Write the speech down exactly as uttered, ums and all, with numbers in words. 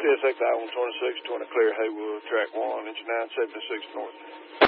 S X I one twenty-six, twenty Clear Haywood, track one, engine nine seventy-six north.